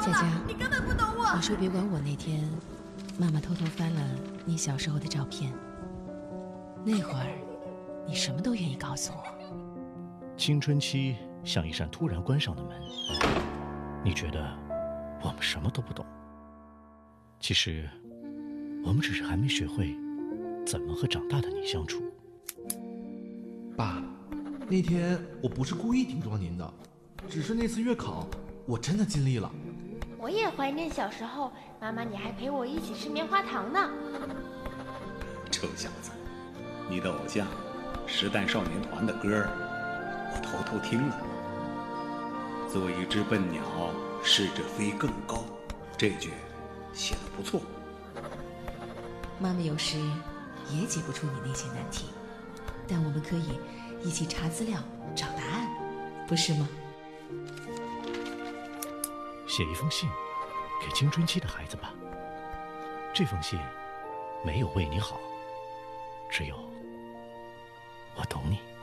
佳佳， 你根本不懂我。 你说别管我那天，妈妈偷偷翻了你小时候的照片。那会儿，你什么都愿意告诉我。 青春期像一扇突然关上的门，你觉得我们什么都不懂。其实，我们只是还没学会怎么和长大的你相处。 爸，那天我不是故意顶撞您的，只是那次月考我真的尽力了。 我也怀念小时候，妈妈你还陪我一起吃棉花糖呢。 臭小子，你的偶像时代少年团的歌我偷偷听了。做一只笨鸟，试着飞更高，这句写得不错。 妈妈有时也解不出你那些难题，但我们可以一起查资料找答案，不是吗？ 写一封信给青春期的孩子吧。这封信没有为你好，只有我懂你。